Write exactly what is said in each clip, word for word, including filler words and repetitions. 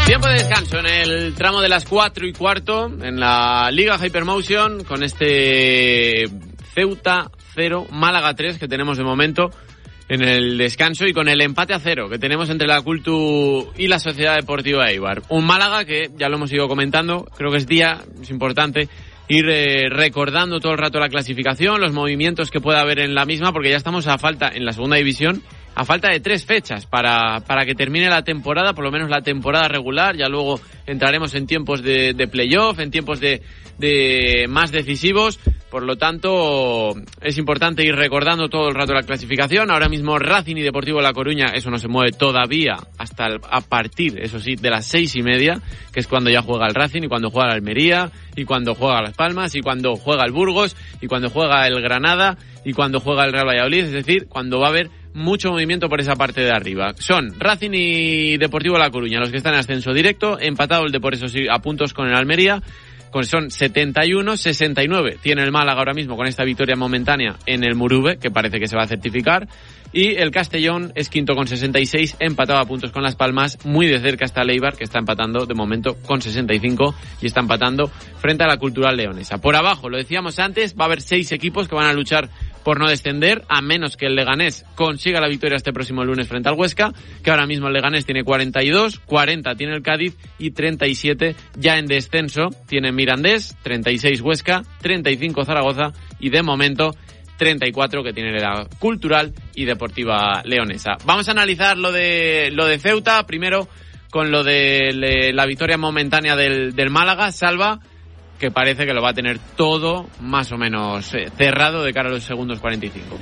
Tiempo de descanso en el tramo de las cuatro y cuarto en la Liga Hypermotion con este Ceuta cero, Málaga tres que tenemos de momento en el descanso y con el empate a cero que tenemos entre la Cultu y la Sociedad Deportiva Eibar. Un Málaga que ya lo hemos ido comentando, creo que es día, es importante ir eh, recordando todo el rato la clasificación, los movimientos que pueda haber en la misma, porque ya estamos a falta en la segunda división, a falta de tres fechas para para que termine la temporada, por lo menos la temporada regular. Ya luego entraremos en tiempos de, de playoff, en tiempos de, de más decisivos. Por lo tanto, es importante ir recordando todo el rato la clasificación. Ahora mismo Racing y Deportivo La Coruña, eso no se mueve todavía hasta el, a partir, eso sí, de las seis y media, que es cuando ya juega el Racing y cuando juega el Almería y cuando juega Las Palmas y cuando juega el Burgos y cuando juega el Granada y cuando juega el Real Valladolid. Es decir, cuando va a haber mucho movimiento por esa parte de arriba. Son Racing y Deportivo La Coruña los que están en ascenso directo, empatado el Depor, eso sí, a puntos con el Almería, con son setenta y uno, sesenta y nueve tiene el Málaga ahora mismo con esta victoria momentánea en el Muruve, que parece que se va a certificar, y el Castellón es quinto con sesenta y seis, empatado a puntos con Las Palmas, muy de cerca está el Eibar, que está empatando de momento con sesenta y cinco y está empatando frente a la Cultural Leonesa. Por abajo, lo decíamos antes, va a haber seis equipos que van a luchar por no descender, a menos que el Leganés consiga la victoria este próximo lunes frente al Huesca, que ahora mismo el Leganés tiene cuarenta y dos, cuarenta tiene el Cádiz y treinta y siete ya en descenso tiene Mirandés, treinta y seis Huesca, treinta y cinco Zaragoza y de momento treinta y cuatro que tiene la Cultural y Deportiva Leonesa. Vamos a analizar lo de lo de Ceuta, primero con lo de le, la victoria momentánea del, del Málaga, Salva, que parece que lo va a tener todo más o menos eh, cerrado de cara a los segundos cuarenta y cinco.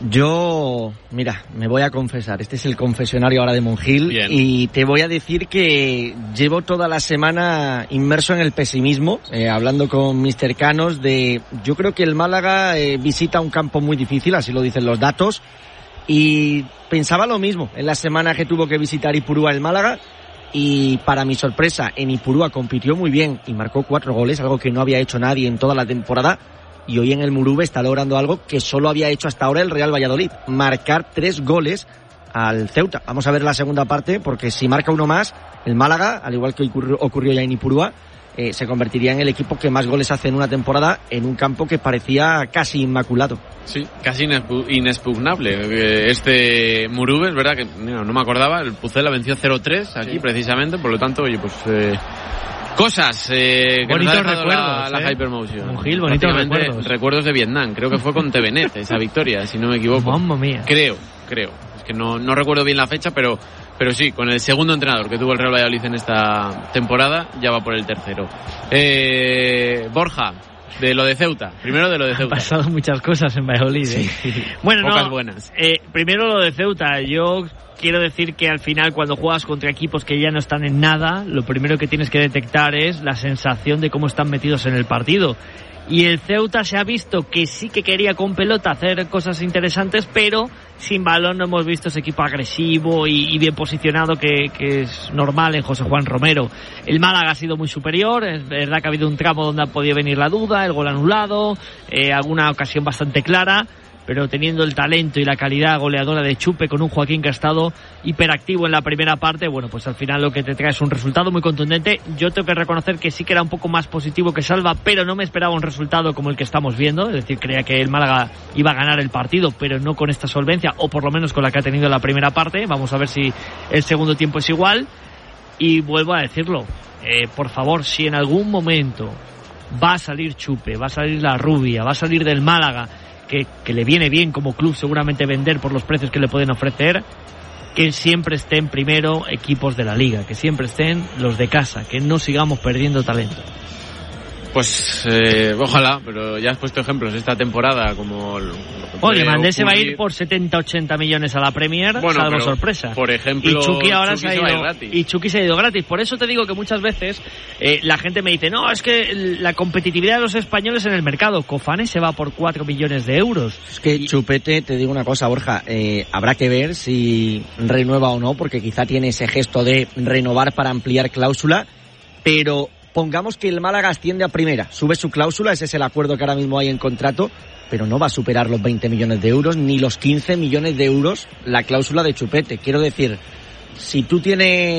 Yo, mira, me voy a confesar, este es el confesionario ahora de Monjil. Bien. Y te voy a decir que llevo toda la semana inmerso en el pesimismo, eh, hablando con mister Canos de, yo creo que el Málaga eh, visita un campo muy difícil, así lo dicen los datos, y pensaba lo mismo en la semana que tuvo que visitar Ipurúa el Málaga. Y para mi sorpresa, en Ipurúa compitió muy bien y marcó cuatro goles, algo que no había hecho nadie en toda la temporada. Y hoy en el Muruve está logrando algo que solo había hecho hasta ahora el Real Valladolid, marcar tres goles al Ceuta. Vamos a ver la segunda parte, porque si marca uno más, el Málaga, al igual que ocurrió, ocurrió ya en Ipurúa, eh, se convertiría en el equipo que más goles hace en una temporada en un campo que parecía casi inmaculado. Sí, casi inexpugnable. Este Muruve, es verdad que no, no me acordaba, el Pucela venció cero tres aquí, sí, precisamente, por lo tanto, oye, pues... Eh... Cosas eh, que bonitos nos ha dejado recuerdos, la, eh. la Hypermotion. Mujil, bonitos recuerdos. Recuerdos de Vietnam. Creo que fue con Tevenet esa victoria, si no me equivoco. Mamma mía. Creo, creo. Es que no, no recuerdo bien la fecha, pero, pero sí, con el segundo entrenador que tuvo el Real Valladolid en esta temporada, ya va por el tercero. Eh, Borja, de lo de Ceuta. Primero de lo de Ceuta. Han pasado muchas cosas en Valladolid. ¿eh? Sí. Bueno, pocas no, buenas. Eh, primero lo de Ceuta. Yo quiero decir que al final, cuando juegas contra equipos que ya no están en nada, lo primero que tienes que detectar es la sensación de cómo están metidos en el partido. Y el Ceuta se ha visto que sí que quería con pelota hacer cosas interesantes, pero sin balón no hemos visto ese equipo agresivo y, y bien posicionado que, que es normal en José Juan Romero. El Málaga ha sido muy superior, es verdad que ha habido un tramo donde ha podido venir la duda, el gol anulado, eh, alguna ocasión bastante clara, pero teniendo el talento y la calidad goleadora de Chupe, con un Joaquín que ha estado hiperactivo en la primera parte, bueno, pues al final lo que te trae es un resultado muy contundente. Yo tengo que reconocer que sí que era un poco más positivo que Salva, pero no me esperaba un resultado como el que estamos viendo, es decir, creía que el Málaga iba a ganar el partido, pero no con esta solvencia, o por lo menos con la que ha tenido en la primera parte. Vamos a ver si el segundo tiempo es igual. Y vuelvo a decirlo, eh, por favor, si en algún momento va a salir Chupe, va a salir la Rubia, va a salir del Málaga, Que, que le viene bien como club seguramente vender por los precios que le pueden ofrecer, que siempre estén primero equipos de la liga, que siempre estén los de casa, que no sigamos perdiendo talento. Pues eh, ojalá, pero ya has puesto ejemplos esta temporada como... Oye, Mandé se va a ir por setenta ochenta millones a la Premier, bueno, salvo sorpresa. Por ejemplo, y Chucky ahora Chucky se ha se ido, va a ir gratis. Y Chucky se ha ido gratis. Por eso te digo que muchas veces eh, la gente me dice, no, es que la competitividad de los españoles en el mercado, Cofane se va por cuatro millones de euros. Es que y... Chupete, te digo una cosa, Borja, eh, habrá que ver si renueva o no, porque quizá tiene ese gesto de renovar para ampliar cláusula, pero... Pongamos que el Málaga asciende a primera, sube su cláusula, ese es el acuerdo que ahora mismo hay en contrato, pero no va a superar los veinte millones de euros, ni los quince millones de euros la cláusula de Chupete. Quiero decir, si tú tienes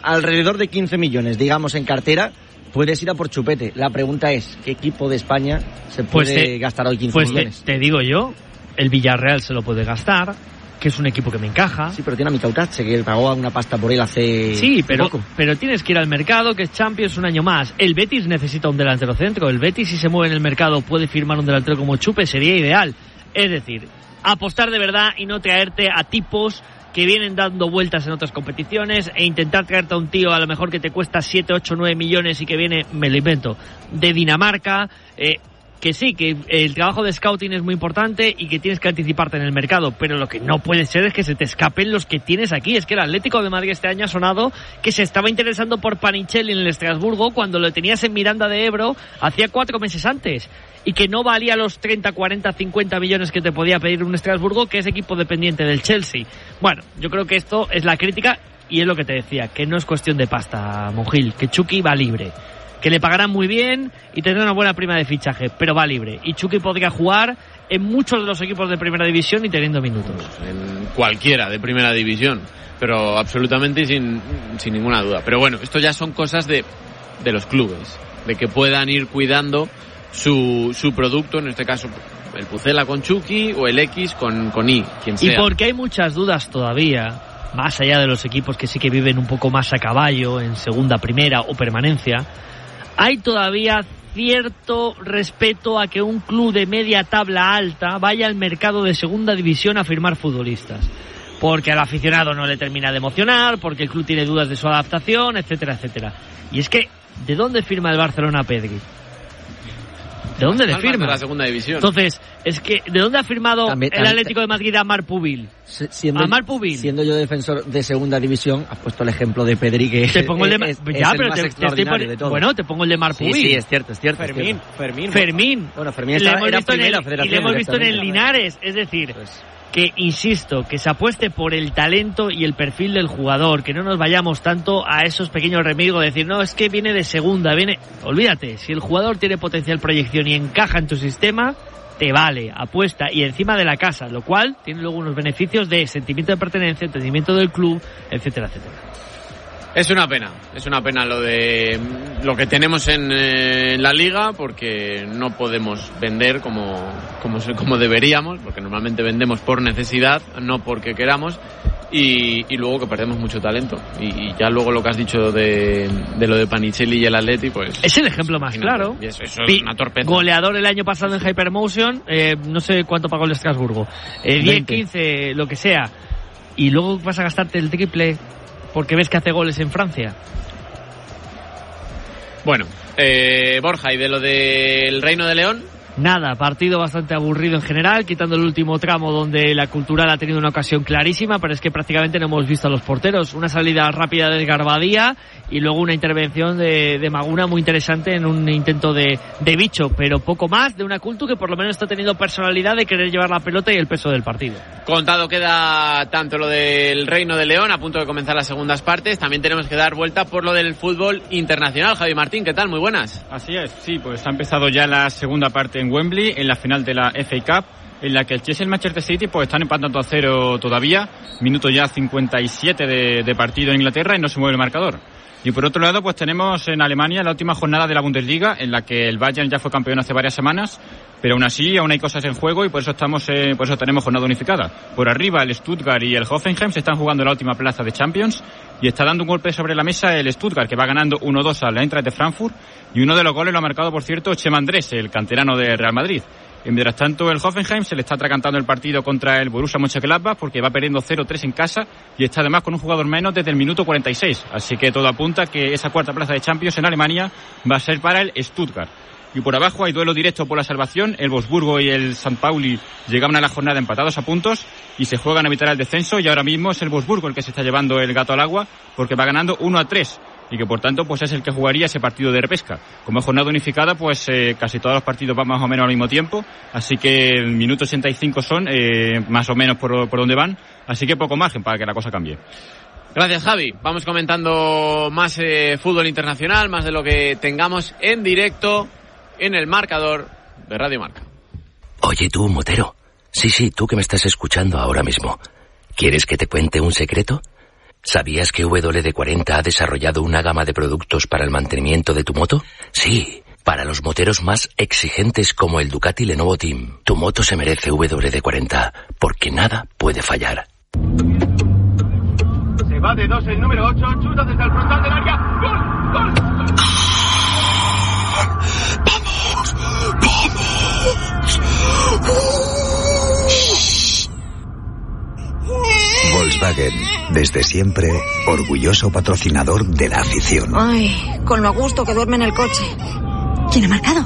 alrededor de quince millones, digamos, en cartera, puedes ir a por chupete. La pregunta es, ¿qué equipo de España se puede pues te, gastar hoy quince pues millones? Te, te digo yo, el Villarreal se lo puede gastar, que es un equipo que me encaja. Sí, pero tiene a Mitautache, que pagó una pasta por él hace Sí, pero, poco. pero tienes que ir al mercado, que es Champions un año más. El Betis necesita un delantero centro. El Betis, si se mueve en el mercado, puede firmar un delantero como Chupe, sería ideal. Es decir, apostar de verdad y no traerte a tipos que vienen dando vueltas en otras competiciones e intentar traerte a un tío a lo mejor que te cuesta siete, ocho, nueve millones y que viene, me lo invento, de Dinamarca, eh, que sí, que el trabajo de scouting es muy importante y que tienes que anticiparte en el mercado, pero lo que no puede ser es que se te escapen los que tienes aquí. Es que el Atlético de Madrid este año ha sonado que se estaba interesando por Panichelli en el Estrasburgo cuando lo tenías en Miranda de Ebro hacía cuatro meses antes, y que no valía los treinta, cuarenta, cincuenta millones que te podía pedir un Estrasburgo, que es equipo dependiente del Chelsea. Bueno, yo creo que esto es la crítica y es lo que te decía, que no es cuestión de pasta, Monjil, que Chucky va libre, que le pagarán muy bien y tendrá una buena prima de fichaje, pero va libre. Y Chucky podría jugar en muchos de los equipos de primera división y teniendo minutos. En cualquiera de primera división, pero absolutamente sin, sin ninguna duda. Pero bueno, esto ya son cosas de, de los clubes, de que puedan ir cuidando su, su producto, en este caso el Pucela con Chucky o el X con, con I, quien sea. Y porque hay muchas dudas todavía, más allá de los equipos que sí que viven un poco más a caballo en segunda, primera o permanencia, hay todavía cierto respeto a que un club de media tabla alta vaya al mercado de segunda división a firmar futbolistas. Porque al aficionado no le termina de emocionar, porque el club tiene dudas de su adaptación, etcétera, etcétera. Y es que, ¿de dónde firma el Barcelona a Pedri? ¿De dónde le firma? De la segunda división. Entonces, es que, ¿de dónde ha firmado también, el Atlético de Madrid a Amar Pubil? Siendo, Amar Pubil. Siendo yo defensor de segunda división, has puesto el ejemplo de Pedri, que te pongo el de, es, ya, es pero el más te, extraordinario te de todo. Bueno, te pongo el de Amar Pubil. Sí, sí, es cierto, es cierto. Fermín, es cierto. Fermín. Fermín. Bueno, Fermín le estaba, hemos era visto en primera el, federación. y le hemos visto en el Linares, es decir... Pues, que, insisto, que se apueste por el talento y el perfil del jugador, que no nos vayamos tanto a esos pequeños remilgos de decir, no, es que viene de segunda, viene... Olvídate, si el jugador tiene potencial proyección y encaja en tu sistema, te vale, apuesta, y encima de la casa, lo cual tiene luego unos beneficios de sentimiento de pertenencia, entendimiento del club, etcétera, etcétera. Es una pena, es una pena lo de lo que tenemos en, eh, en la liga, porque no podemos vender como, como, como deberíamos, porque normalmente vendemos por necesidad, no porque queramos, y, y luego que perdemos mucho talento. Y, y ya luego lo que has dicho de, de lo de Panichelli y el Atleti, pues... Es el ejemplo más claro. Y eso, eso es una torpeza. Goleador el año pasado en Hypermotion, eh, no sé cuánto pagó el Estrasburgo, eh, diez, quince, lo que sea, y luego vas a gastarte el triple porque ves que hace goles en Francia. Bueno, eh, Borja, ¿y de lo del Reino de León? Nada, partido bastante aburrido en general, quitando el último tramo donde la Cultural ha tenido una ocasión clarísima, pero es que prácticamente no hemos visto a los porteros. Una salida rápida de Garbadía y luego una intervención de, de Maguna muy interesante en un intento de, de bicho, pero poco más, de una Cultu que por lo menos está teniendo personalidad de querer llevar la pelota y el peso del partido. Contado queda tanto lo del Reino de León, a punto de comenzar las segundas partes. También tenemos que dar vuelta por lo del fútbol internacional. Javi Martín, ¿qué tal? Muy buenas. Así es, sí, pues ha empezado ya la segunda parte en Wembley, en la final de la F A Cup, en la que el Chelsea y el Manchester City pues están empatando a cero todavía, minuto ya cincuenta y siete de, de partido en Inglaterra y no se mueve el marcador. Y por otro lado pues tenemos en Alemania la última jornada de la Bundesliga, en la que el Bayern ya fue campeón hace varias semanas, pero aún así aún hay cosas en juego y por eso estamos eh, por eso tenemos jornada unificada. Por arriba el Stuttgart y el Hoffenheim se están jugando la última plaza de Champions y está dando un golpe sobre la mesa el Stuttgart, que va ganando uno dos al Eintracht de Frankfurt, y uno de los goles lo ha marcado, por cierto, Chema Andrés, el canterano de Real Madrid. Y mientras tanto el Hoffenheim se le está atracantando el partido contra el Borussia Mönchengladbach porque va perdiendo cero tres en casa y está además con un jugador menos desde el minuto cuarenta y seis, así que todo apunta que esa cuarta plaza de Champions en Alemania va a ser para el Stuttgart. Y por abajo hay duelo directo por la salvación. El Wolfsburgo y el San Pauli llegaban a la jornada empatados a puntos y se juegan a evitar el descenso, y ahora mismo es el Wolfsburgo el que se está llevando el gato al agua porque va ganando uno a tres y que por tanto pues es el que jugaría ese partido de repesca. Como es jornada unificada, pues eh, casi todos los partidos van más o menos al mismo tiempo, así que el minuto ochenta y cinco son eh, más o menos por, por donde van, así que poco margen para que la cosa cambie. Gracias, Javi. Vamos comentando más eh, fútbol internacional, más de lo que tengamos en directo en el marcador de Radio Marca. Oye tú, motero. Sí, sí, tú que me estás escuchando ahora mismo. ¿Quieres que te cuente un secreto? ¿Sabías que W D cuarenta ha desarrollado una gama de productos para el mantenimiento de tu moto? Sí, para los moteros más exigentes como el Ducati Lenovo Team. Tu moto se merece W D cuarenta, porque nada puede fallar. Se va de dos el número ocho, chuta desde el frontal del área. ¡Gol! ¡Gol! ¡Vamos! ¡Vamos! Volkswagen, desde siempre, orgulloso patrocinador de la afición. Ay, con lo a gusto que duerme en el coche. ¿Quién ha marcado?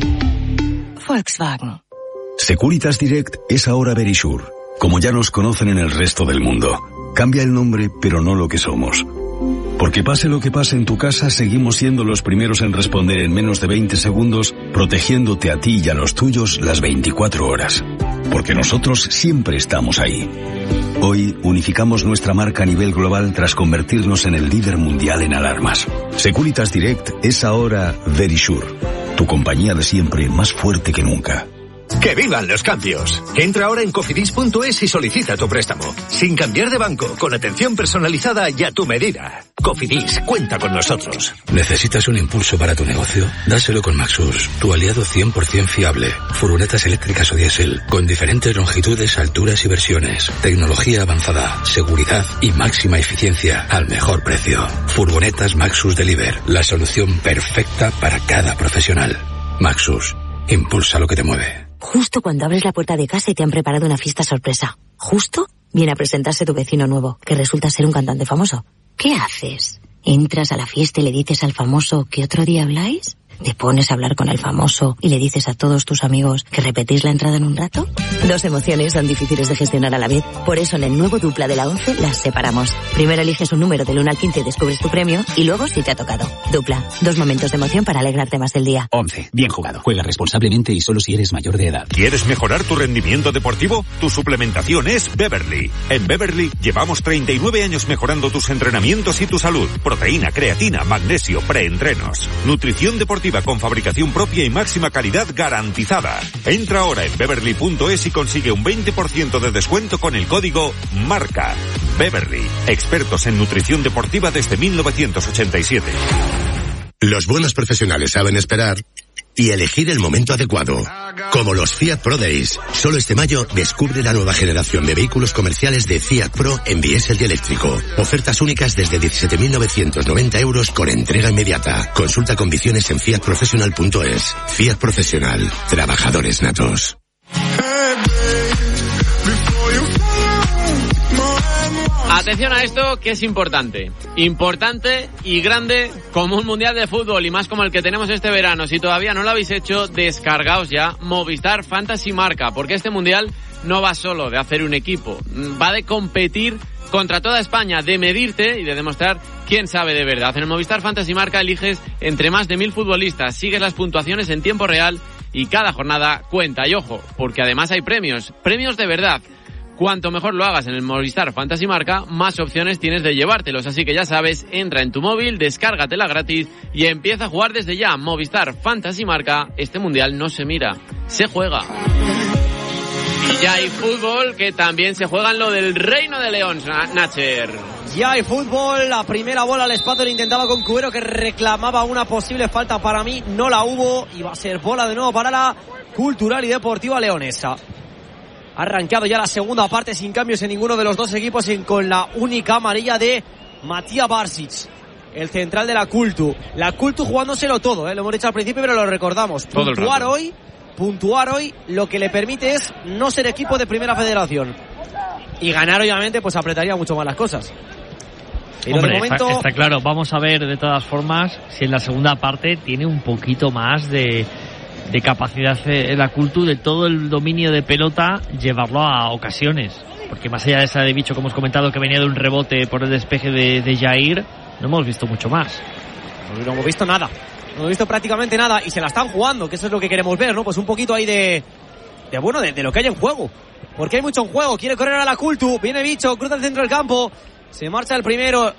Volkswagen. Securitas Direct es ahora Verisure, como ya nos conocen en el resto del mundo. Cambia el nombre, pero no lo que somos. Porque pase lo que pase en tu casa, seguimos siendo los primeros en responder en menos de veinte segundos, protegiéndote a ti y a los tuyos las veinticuatro horas. Porque nosotros siempre estamos ahí. Hoy unificamos nuestra marca a nivel global tras convertirnos en el líder mundial en alarmas. Securitas Direct es ahora Verisure, tu compañía de siempre más fuerte que nunca. ¡Que vivan los cambios! Entra ahora en cofidis punto es y solicita tu préstamo. Sin cambiar de banco, con atención personalizada y a tu medida. Cofidis, cuenta con nosotros. ¿Necesitas un impulso para tu negocio? Dáselo con Maxus, tu aliado cien por ciento fiable. Furgonetas eléctricas o diésel, con diferentes longitudes, alturas y versiones. Tecnología avanzada, seguridad y máxima eficiencia al mejor precio. Furgonetas Maxus Deliver, la solución perfecta para cada profesional. Maxus, impulsa lo que te mueve. Justo cuando abres la puerta de casa y te han preparado una fiesta sorpresa. Justo viene a presentarse tu vecino nuevo, que resulta ser un cantante famoso. ¿Qué haces? ¿Entras a la fiesta y le dices al famoso que otro día habláis? ¿Te pones a hablar con el famoso y le dices a todos tus amigos que repetís la entrada en un rato? Dos emociones son difíciles de gestionar a la vez. Por eso en el nuevo Dupla de la once las separamos. Primero eliges un número del uno al quince y descubres tu premio, y luego si te ha tocado. Dupla, dos momentos de emoción para alegrarte más el día. once. Bien jugado. Juega responsablemente y solo si eres mayor de edad. ¿Quieres mejorar tu rendimiento deportivo? Tu suplementación es Beverly. En Beverly llevamos treinta y nueve años mejorando tus entrenamientos y tu salud. Proteína, creatina, magnesio, preentrenos. Nutrición deportiva con fabricación propia y máxima calidad garantizada. Entra ahora en beverly punto es y consigue un veinte por ciento de descuento con el código MARCA. Beverly, expertos en nutrición deportiva desde mil novecientos ochenta y siete. Los buenos profesionales saben esperar y elegir el momento adecuado. Como los Fiat Pro Days. Solo este mayo descubre la nueva generación de vehículos comerciales de Fiat Pro en diésel y eléctrico. Ofertas únicas desde diecisiete mil novecientos noventa euros con entrega inmediata. Consulta condiciones en fiat professional punto es. Fiat Profesional. Trabajadores natos. Atención a esto, que es importante. Importante y grande como un mundial de fútbol, y más como el que tenemos este verano. Si todavía no lo habéis hecho, descargaos ya Movistar Fantasy Marca, porque este mundial no va solo de hacer un equipo, va de competir contra toda España, de medirte y de demostrar quién sabe de verdad. En el Movistar Fantasy Marca eliges entre más de mil futbolistas, sigues las puntuaciones en tiempo real y cada jornada cuenta. Y ojo, porque además hay premios, premios de verdad. Cuanto mejor lo hagas en el Movistar Fantasy Marca, más opciones tienes de llevártelos. Así que ya sabes, entra en tu móvil, descárgatela gratis y empieza a jugar desde ya. Movistar Fantasy Marca, este mundial no se mira, se juega. Y ya hay fútbol, que también se juega en lo del Reino de León, Nacher. Ya hay fútbol, la primera bola al espacio lo intentaba con Cubero, que reclamaba una posible falta. Para mí no la hubo y va a ser bola de nuevo para la Cultural y Deportiva Leonesa. Ha arrancado ya la segunda parte sin cambios en ninguno de los dos equipos, en, con la única amarilla de Matías Barsic, el central de la Cultu. La Cultu jugándoselo todo, ¿eh? Lo hemos dicho al principio, pero lo recordamos. Todo puntuar hoy, puntuar hoy lo que le permite es no ser equipo de primera federación. Y ganar, obviamente, pues apretaría mucho más las cosas. Pero Hombre, de momento... está, está claro. Vamos a ver, de todas formas, si en la segunda parte tiene un poquito más de... de capacidad en la Cultu, de todo el dominio de pelota, llevarlo a ocasiones, porque más allá de esa de Bicho que hemos comentado, que venía de un rebote por el despeje de, de Jair, no hemos visto mucho más. No hemos visto nada, no hemos visto prácticamente nada, y se la están jugando, que eso es lo que queremos ver, ¿no? Pues un poquito ahí de, de bueno, de, de lo que hay en juego, porque hay mucho en juego. Quiere correr a la Cultu, viene Bicho, cruza el centro del campo, se marcha el primero,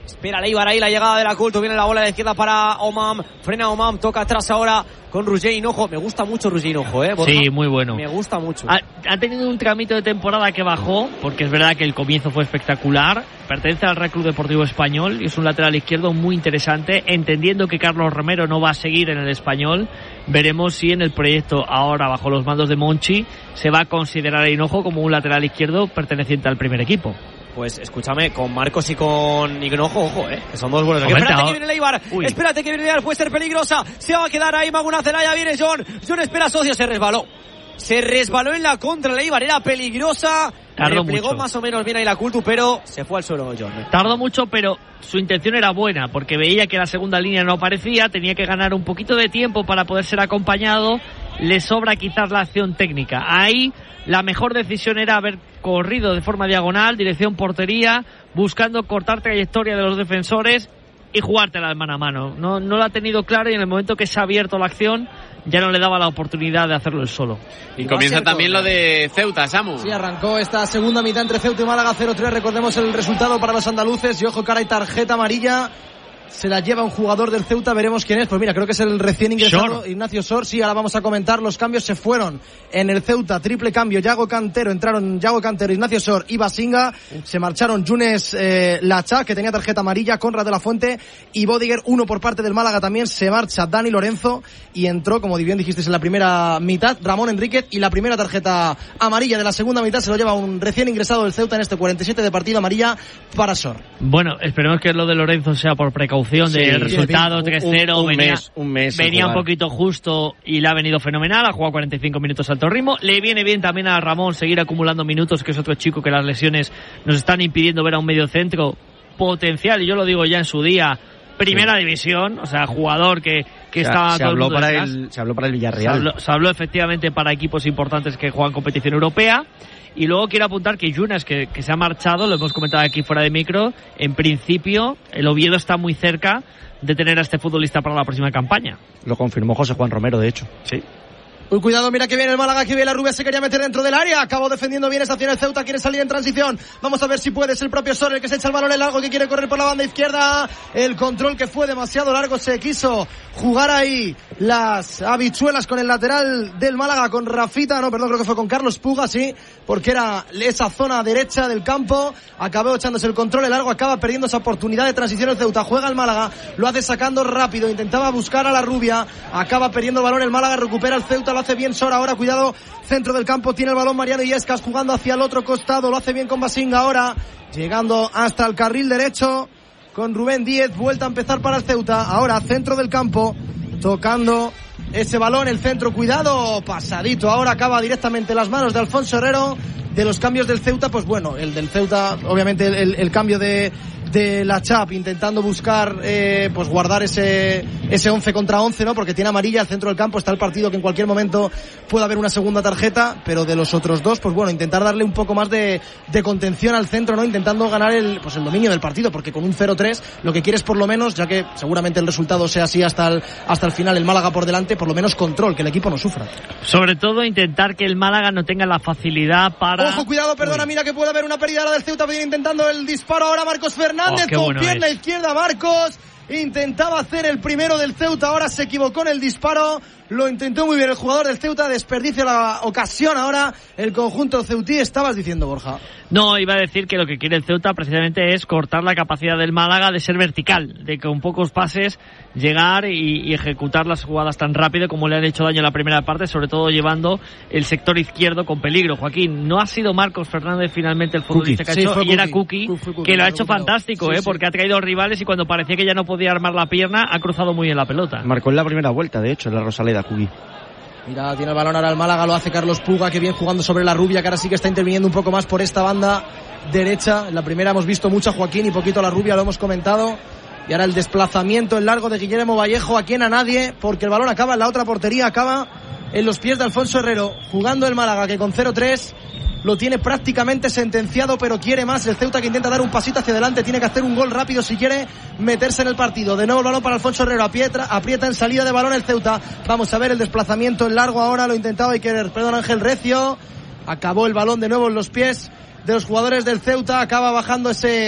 Espera Leibar ahí la llegada de la Culto. Viene la bola a la izquierda para Omam. Frena Omam. Toca atrás ahora con Roger Hinojo. Me gusta mucho Roger Hinojo, ¿eh? Borja. Sí, muy bueno. Me gusta mucho. Ha, ha tenido un tramito de temporada que bajó, porque es verdad que el comienzo fue espectacular. Pertenece al Real Club Deportivo Español y es un lateral izquierdo muy interesante. Entendiendo que Carlos Romero no va a seguir en el Español, veremos si en el proyecto ahora bajo los mandos de Monchi se va a considerar a Hinojo como un lateral izquierdo perteneciente al primer equipo. Pues escúchame, con Marcos y con Hinojo, ojo, eh, que son dos buenos. Espérate que viene Leibar, Uy. espérate que viene Leibar, puede ser peligrosa, se va a quedar ahí Maguna Zelaya, viene John, John espera socio, se resbaló, se resbaló en la contra Leibar, era peligrosa, Tardó replegó mucho. más o menos bien ahí la Cultu, pero se fue al suelo John. ¿eh? Tardó mucho, pero su intención era buena, porque veía que la segunda línea no aparecía, tenía que ganar un poquito de tiempo para poder ser acompañado, le sobra quizás la acción técnica. Ahí la mejor decisión era haber corrido de forma diagonal, dirección portería, buscando cortar trayectoria de los defensores y jugártela de mano a mano. No, no lo ha tenido claro y en el momento que se ha abierto la acción ya no le daba la oportunidad de hacerlo él solo. Y, y comienza también lo de Ceuta, Samu. Sí, arrancó esta segunda mitad entre Ceuta y Málaga cero tres. Recordemos el resultado para los andaluces y ojo, cara y tarjeta amarilla. Se la lleva un jugador del Ceuta, veremos quién es. Pues mira, creo que es el recién ingresado Shor. Ignacio Sor. Sí, ahora vamos a comentar. Los cambios se fueron en el Ceuta. Triple cambio, Yago Cantero. Entraron Yago Cantero, Ignacio Sor y Basinga. Se marcharon Yunes eh, Lacha, que tenía tarjeta amarilla, Conrad de la Fuente y Bodiger. Uno por parte del Málaga también. Se marcha Dani Lorenzo y entró, como bien dijiste, en la primera mitad, Ramón Enríquez. Y la primera tarjeta amarilla de la segunda mitad se lo lleva un recién ingresado del Ceuta en este cuarenta y siete de partido, amarilla para Sor. Bueno, esperemos que lo de Lorenzo sea por precaución. Del sí, resultado tres cero, un, un venía, mes, un mes venía un poquito justo y le ha venido fenomenal, ha jugado cuarenta y cinco minutos a alto ritmo, le viene bien también a Ramón seguir acumulando minutos, que es otro chico que las lesiones nos están impidiendo ver a un mediocentro potencial, y yo lo digo ya en su día, primera sí. división, o sea, jugador que, que se, estaba se todo habló el mundo para detrás. el, se habló para el Villarreal. Se habló, se habló efectivamente para equipos importantes que juegan competición europea. Y luego quiero apuntar que Yunas, que, que se ha marchado, lo hemos comentado aquí fuera de micro, en principio el Oviedo está muy cerca de tener a este futbolista para la próxima campaña. Lo confirmó José Juan Romero, de hecho. Sí. Uy, cuidado, mira que viene el Málaga, que viene la Rubia, se quería meter dentro del área, acabó defendiendo bien esta acción el Ceuta, quiere salir en transición, vamos a ver si puede, es el propio Sor el que se echa el balón en largo, que quiere correr por la banda izquierda, el control que fue demasiado largo, se quiso jugar ahí las habichuelas con el lateral del Málaga, con Rafita, no, perdón, creo que fue con Carlos Puga, sí, porque era esa zona derecha del campo, acabó echándose el control en largo, acaba perdiendo esa oportunidad de transición el Ceuta, juega el Málaga, lo hace sacando rápido, intentaba buscar a la Rubia, acaba perdiendo el balón el Málaga, recupera el Ceuta, lo hace bien Sor, ahora cuidado, centro del campo, tiene el balón Mariano Illescas jugando hacia el otro costado, lo hace bien con Basinga ahora, llegando hasta el carril derecho con Rubén Díez, vuelta a empezar para el Ceuta, ahora centro del campo, tocando ese balón, el centro, cuidado, pasadito, ahora acaba directamente en las manos de Alfonso Herrero. De los cambios del Ceuta, pues bueno, el del Ceuta, obviamente el, el, el cambio de, de la Chap, intentando buscar, eh, pues guardar ese ese once contra once, ¿no? Porque tiene amarilla al centro del campo, está el partido que en cualquier momento puede haber una segunda tarjeta, pero de los otros dos, pues bueno, intentar darle un poco más de, de contención al centro, ¿no? Intentando ganar el, pues el dominio del partido, porque con un cero tres lo que quieres por lo menos, ya que seguramente el resultado sea así hasta el, hasta el final, el Málaga por delante, por lo menos control, que el equipo no sufra. Sobre todo intentar que el Málaga no tenga la facilidad para... Ojo, cuidado, perdona, Uy. mira que puede haber una pérdida ahora del Ceuta, viene intentando el disparo ahora Marcos Fernández, oh, con bueno pierna es. izquierda Marcos, intentaba hacer el primero del Ceuta, ahora se equivocó en el disparo, lo intentó muy bien el jugador del Ceuta, desperdicia la ocasión ahora el conjunto ceutí. Estabas diciendo, Borja. No, iba a decir que lo que quiere el Ceuta precisamente es cortar la capacidad del Málaga de ser vertical, de con pocos pases llegar y, y ejecutar las jugadas tan rápido como le han hecho daño en la primera parte, sobre todo llevando el sector izquierdo con peligro. Joaquín, no ha sido Marcos Fernández finalmente el futbolista que ha hecho, sí, y era Cookie, que lo ha hecho fantástico, sí, eh, sí. porque ha traído rivales y cuando parecía que ya no podía armar la pierna, ha cruzado muy bien la pelota. Marcó en la primera vuelta, de hecho, en la Rosaleda, Cookie. Mira, tiene el balón ahora el Málaga, lo hace Carlos Puga, que bien jugando sobre la Rubia, que ahora sí que está interviniendo un poco más por esta banda derecha. En la primera hemos visto mucho a Joaquín y poquito a la Rubia, lo hemos comentado. Y ahora el desplazamiento en largo de Guillermo Vallejo, aquí en a nadie, porque el balón acaba en la otra portería, acaba en los pies de Alfonso Herrero, jugando el Málaga, que con cero tres lo tiene prácticamente sentenciado, pero quiere más. El Ceuta, que intenta dar un pasito hacia adelante, tiene que hacer un gol rápido si quiere meterse en el partido. De nuevo el balón para Alfonso Herrero, aprieta, aprieta en salida de balón el Ceuta. Vamos a ver el desplazamiento en largo ahora, lo intentaba y querer, perdón, Ángel Recio. Acabó el balón de nuevo en los pies de los jugadores del Ceuta, acaba bajando ese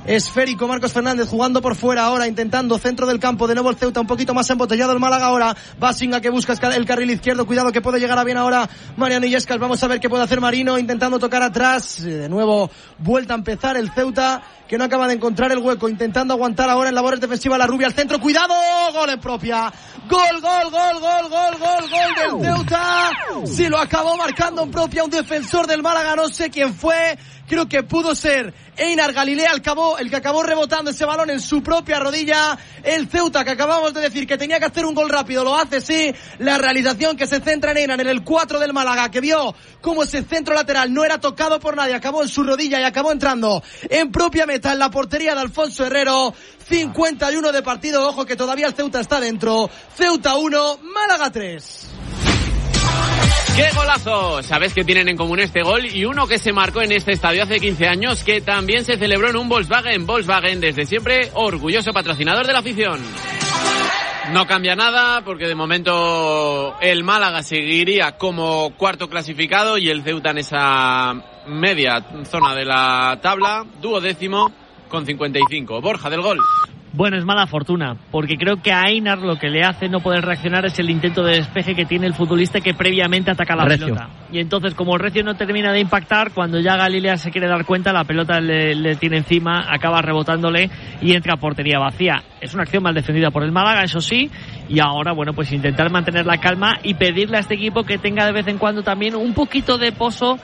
esférico. Marcos Fernández jugando por fuera ahora, intentando centro del campo, de nuevo el Ceuta, un poquito más embotellado el Málaga ahora. Basinga que busca el carril izquierdo, cuidado que puede llegar a bien ahora Mariano Illescas. Vamos a ver qué puede hacer Marino, intentando tocar atrás. De nuevo vuelta a empezar el Ceuta, que no acaba de encontrar el hueco, intentando aguantar ahora en labores defensivas la Rubia al centro, cuidado, gol en propia, gol, gol, gol, gol, gol, gol, gol del Ceuta. Sí, lo acabó marcando en propia un defensor del Málaga, no sé quién fue, creo que pudo ser Einar Galilea el, cabo, el que acabó rebotando ese balón en su propia rodilla. El Ceuta, que acabamos de decir que tenía que hacer un gol rápido, lo hace, sí. La realización que se centra en Einar, en el cuatro del Málaga, que vio cómo ese centro lateral no era tocado por nadie, acabó en su rodilla y acabó entrando en propia meta en la portería de Alfonso Herrero. cincuenta y uno de partido, ojo que todavía el Ceuta está dentro. Ceuta uno, Málaga tres. ¡Qué golazo! Sabes que tienen en común este gol y uno que se marcó en este estadio hace quince años, que también se celebró en un Volkswagen. Volkswagen, desde siempre, orgulloso patrocinador de la afición. No cambia nada porque de momento el Málaga seguiría como cuarto clasificado y el Ceuta en esa media zona de la tabla, duodécimo con cincuenta y cinco. Borja, del gol. Bueno, es mala fortuna, porque creo que a Einar lo que le hace no poder reaccionar es el intento de despeje que tiene el futbolista que previamente ataca la Recio. pelota. Y entonces, como el Recio no termina de impactar, cuando ya Galilea se quiere dar cuenta, la pelota le, le tiene encima, acaba rebotándole y entra a portería vacía. Es una acción mal defendida por el Málaga, eso sí, y ahora, bueno, pues intentar mantener la calma y pedirle a este equipo que tenga de vez en cuando también un poquito de pozo